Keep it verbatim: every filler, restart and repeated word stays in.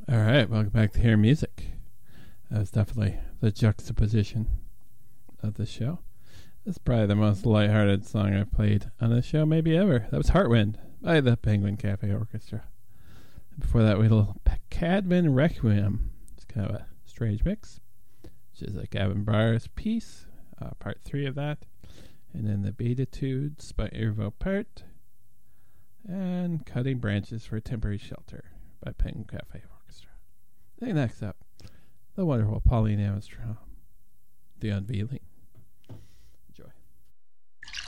All right, welcome back to Hear Music. That was definitely the juxtaposition of the show. That's probably the most lighthearted song I've played on this show, maybe ever. That was Heartwind by the Penguin Cafe Orchestra. Before that, we had a little Cadman Requiem. It's kind of a strange mix, which is a Gavin Bryars piece, uh, part three of that. And then the Beatitudes by Irvo Part. And Cutting Branches for Temporary Shelter by Penguin Cafe Orchestra. And next up, the wonderful Pauline Armstrong, The Unveiling.